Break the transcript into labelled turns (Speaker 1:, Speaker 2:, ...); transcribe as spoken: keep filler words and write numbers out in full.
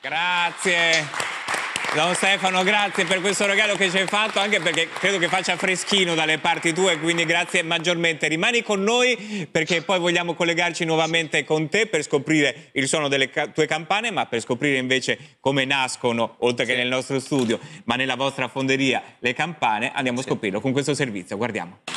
Speaker 1: Grazie. Don Stefano, grazie per questo regalo che ci hai fatto, anche perché credo che faccia freschino dalle parti tue, quindi grazie maggiormente. Rimani con noi perché poi vogliamo collegarci nuovamente con te per scoprire il suono delle ca tue campane, ma per scoprire invece come nascono, oltre sì. che nel nostro studio, ma nella vostra fonderia, le campane. Andiamo sì. a scoprirlo con questo servizio, guardiamo.